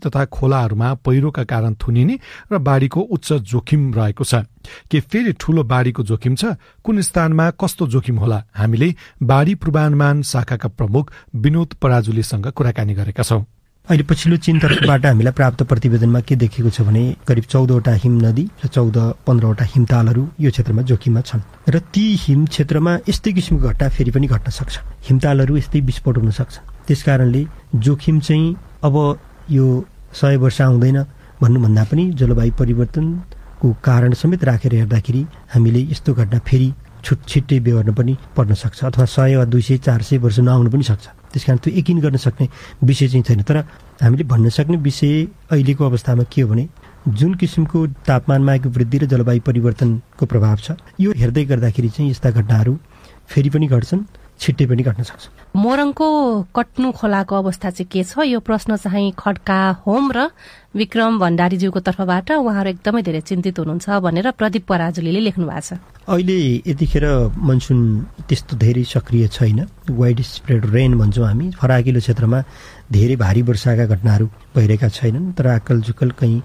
तथा खोलाहरूमा पहिरोका कारण थुनिने र बाढीको उच्च जोखिम रहेको छ। के फेरि ठूलो बाढीको जोखिम छ? कुन स्थानमा कस्तो जोखिम होला? हामीले बाढी पूर्वानुमान शाखाका प्रमुख विनोद पराजुलीसँग कुराकानी गरेका छौं। अहिले पछिल्लो चिन्तनबाट हामीलाई प्राप्त प्रतिवेदनमा के देखेको छ भने करिब 14वटा हिम नदी र 14-15वटा हिमतालहरू यो क्षेत्रमा जोखिममा छन् र ती हिम क्षेत्रमा यस्तै किसिमको घटना फेरि पनि घट्न सक्छ। हिमतालहरू यस्तै विस्फोट हुन सक्छ। त्यसकारणले जोखिम चाहिँ अब यो 100 वर्ष आउँदैन भन्नुभन्दा पनि जलवायु परिवर्तनको कारण समेत राखेर हेर्दाखेरि हामीले यस्तो घटना फेरि छिट्टै बेहोर्न पनि पर्न सक्छ अथवा 100 वा 200 400 वर्ष नआउन पनि सक्छ। त्यसकारण त्यो यकिन गर्न सक्ने विषय चाहिँ छैन। तर हामीले भन्न सक्ने विषय अहिलेको अवस्थामा के हो भने जुन किसिमको तापमानमा आएको वृद्धि र जलवायु परिवर्तनको प्रभाव छ यो हेर्दै गर्दाखेरि चाहिँ यस्ता घटनाहरू फेरि पनि घट्छन्, छिट्टै पनि घट्न सक्छ। मोरङको कट्नु खोलाको अवस्था चाहिँ के छ? यो प्रश्न चाहिँ खड्का होम र विक्रम भण्डारीज्यूको तर्फबाट उहाँहरू एकदमै धेरै चिन्तित हुनुहुन्छ भनेर प्रदीप पराजुलीले लेख्नु भएको छ। अहिले यतिखेर मनसुन त्यस्तो धेरै सक्रिय छैन। वाइड स्प्रेड रेन भन्छौँ हामी। फराकिलो क्षेत्रमा धेरै भारी वर्षाका घटनाहरू भइरहेका छैनन्, तर आकल जुकल कहीँ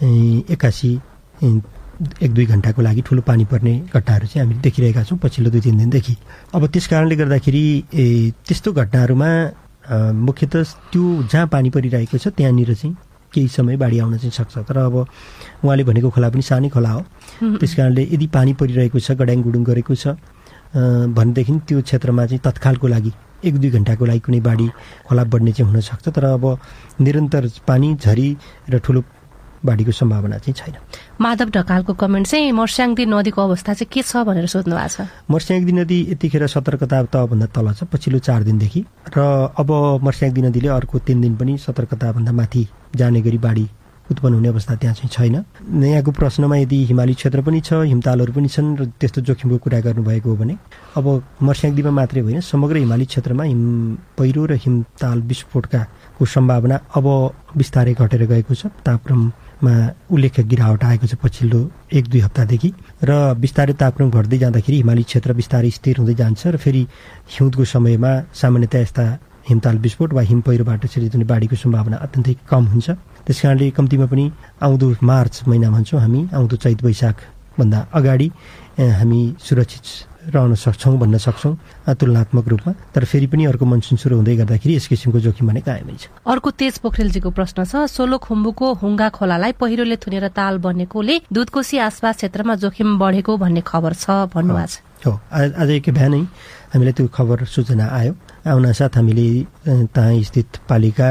1-2 घण्टाको लागि ठुलो पानी पर्ने घटनाहरू चाहिँ हामीले देखिरहेका छौँ पछिल्लो 2-3 दिनदेखि। अब त्यस कारणले गर्दाखेरि त्यस्तो घटनाहरूमा मुख्यतः त्यो जहाँ पानी परिरहेको छ त्यहाँनिर चाहिँ केही समय बाढी आउन चाहिँ सक्छ। तर अब उहाँले भनेको खोला पनि सानै खोला हो। त्यस कारणले यदि पानी परिरहेको छ, गड्याङ गुडुङ गरेको छ भनेदेखि त्यो क्षेत्रमा चाहिँ तत्कालको लागि 1-2 घण्टाको लागि कुनै बाढी खोला बढ्ने चाहिँ हुन सक्छ। तर अब निरन्तर पानी झरी र ठुलो बाढीको सम्भावना चाहिँ छैन। माधव ढकालको कमेन्ट चाहिँ मर्स्याङदी नदीको अवस्था चाहिँ के छ भनेर सोध्नु भएको छ। मर्स्याङदी नदी यतिखेर सतर्कता तहभन्दा तल छ पछिल्लो 4 दिनदेखि र अब मर्स्याङदी नदीले अर्को 3 दिन पनि सतर्कताभन्दा माथि जाने गरी बाढी उत्पन्न हुने अवस्था त्यहाँ चाहिँ छैन। यहाँको प्रश्नमा यदि हिमाली क्षेत्र पनि छ, हिमतालहरू पनि छन् र त्यस्तो जोखिमको कुरा गर्नुभएको हो भने अब मर्स्याङदीमा मात्रै होइन समग्र हिमाली क्षेत्रमा हिम पहिरो र हिमताल विस्फोटको सम्भावना अब बिस्तारै घटेर गएको छ। तापक्रममा उल्लेख्य गिरावट आएको छ पछिल्लो 1-2 हप्तादेखि र बिस्तारै तापक्रम घट्दै जाँदाखेरि हिमाली क्षेत्र बिस्तारै स्थिर हुँदै जान्छ र फेरि हिउँदको समयमा सामान्यतया यस्ता हिमताल विस्फोट वा हिम पहिरोबाट सृजित हुने बाढीको सम्भावना अत्यन्तै कम हुन्छ। त्यसकारणले कम्तीमा पनि आउँदो मार्च महिना भन्छौँ हामी, आउँदो चैत वैशाख भन्दा अगाडि हामी सुरक्षित रहन सक्छौँ भन्न सक्छौँ तुलनात्मक रूपमा। तर फेरि पनि अर्को मनसुन सुरु हुँदै गर्दाखेरि यस किसिमको जोखिम भने कायमै छ। अर्को तेज पोखरेलजीको प्रश्न छ, सोलुखुम्बुको हुङ्गा खोलालाई पहिरोले थुनेर ताल बनेकोले दुधकोशी आसपास क्षेत्रमा जोखिम बढेको भन्ने खबर छ भन्नुभएको छ। हो, आज एक बिहानै हामीलाई त्यो खबर सूचना आयो। आउनासाथ हामीले त्यहाँ स्थित पालिका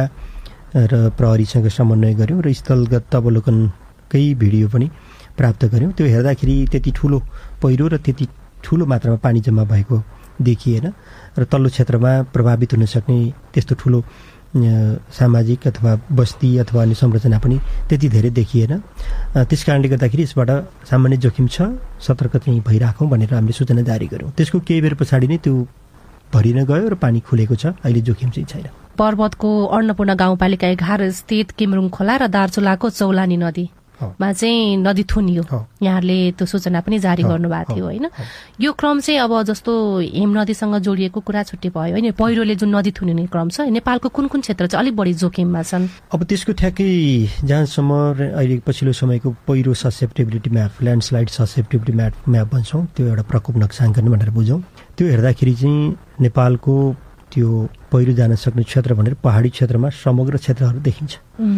र प्रहरीसँग समन्वय गऱ्यौँ र स्थलगत अवलोकनकै भिडियो पनि प्राप्त गऱ्यौँ। त्यो हेर्दाखेरि त्यति ठुलो पहिरो र त्यति ठुलो मात्रामा पानी जम्मा भएको देखिएन र तल्लो क्षेत्रमा प्रभावित हुन सक्ने त्यस्तो ठुलो सामाजिक अथवा बस्ती अथवा अन्य संरचना पनि त्यति धेरै देखिएन। त्यस कारणले गर्दाखेरि यसबाट सामान्य जोखिम छ, सतर्क चाहिँ भइराखौँ भनेर हामीले सूचना जारी गऱ्यौँ। त्यसको केही बेर पछाडि नै त्यो भरिन गयो र पानी खुलेको छ। अहिले जोखिम चाहिँ छैन। पर्वतको अन्नपूर्ण गाउँपालिका 11 स्थित किमरुङ खोला र दार्चुलाको चौलानी नदीमा चाहिँ नदी थुनियो। यहाँहरूले त्यो सूचना पनि जारी गर्नुभएको थियो होइन? यो क्रम चाहिँ अब जस्तो हिम नदीसँग जोडिएको कुरा छुट्टै भयो होइन, पहिरोले जुन नदी थुनिने क्रम छ नेपालको कुन कुन क्षेत्र चाहिँ अलिक बढी जोखिममा छन्? अब त्यसको ठ्याक्कै जहाँसम्म अहिले पछिल्लो समयको पहिरो susceptibility map, landslide susceptibility map भन्छौँ, त्यो एउटा प्रकोप नक्साङ्कन भनेर बुझौँ। त्यो हेर्दाखेरि चाहिँ नेपालको त्यो पहिरो जान सक्ने क्षेत्र भनेर पहाडी क्षेत्रमा समग्र क्षेत्रहरू देखिन्छ।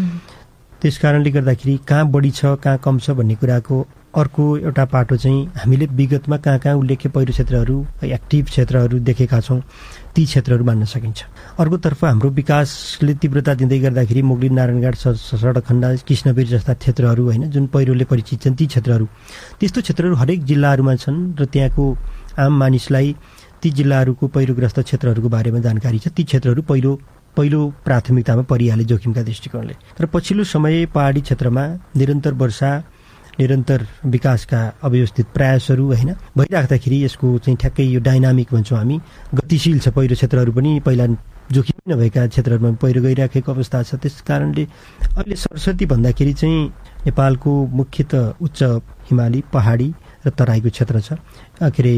त्यस कारणले गर्दाखेरि कहाँ बढी छ कहाँ कम छ भन्ने कुराको अर्को एउटा पाटो चाहिँ हामीले विगतमा कहाँ कहाँ उल्लेख्य पहिरो क्षेत्रहरू, एक्टिभ क्षेत्रहरू देखेका छौँ ती क्षेत्रहरू मान्न सकिन्छ। अर्कोतर्फ हाम्रो विकासले तीव्रता दिँदै गर्दाखेरि मुगलिन नारायणघाट सडक खण्ड कृष्णवीर जस्ता क्षेत्रहरू होइन जुन पहिरोले परिचित छन् ती क्षेत्रहरू, त्यस्तो क्षेत्रहरू हरेक जिल्लाहरूमा छन् र त्यहाँको आम मानिसलाई ती जिल्लाहरूको पहिरोग्रस्त क्षेत्रहरूको बारेमा जानकारी छ। ती क्षेत्रहरू पहिलो प्राथमिकतामा परिहाले जोखिमका दृष्टिकोणले। तर पछिल्लो समय पहाडी क्षेत्रमा निरन्तर वर्षा, निरन्तर विकासका अव्यवस्थित प्रयासहरू होइन भइराख्दाखेरि यसको चाहिँ ठ्याक्कै यो डाइनामिक भन्छौँ हामी, गतिशील छ। पहिरो क्षेत्रहरू पनि पहिला जोखिम नभएका क्षेत्रहरूमा पहिरो गइराखेको अवस्था छ। त्यस कारणले अहिले सरस्वती भन्दाखेरि चाहिँ नेपालको मुख्यतः उच्च हिमाली, पहाडी र तराईको क्षेत्र छ, के अरे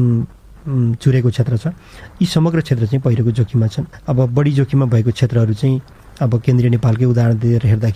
चुरेको क्षेत्र छ। यी समग्र क्षेत्र चाहिँ पहिरोको जोखिममा छन्। अब बढी जोखिममा भएको क्षेत्रहरू चाहिँ अब केन्द्रीय नेपालकै उदाहरण दिएर हेर्दाखेरि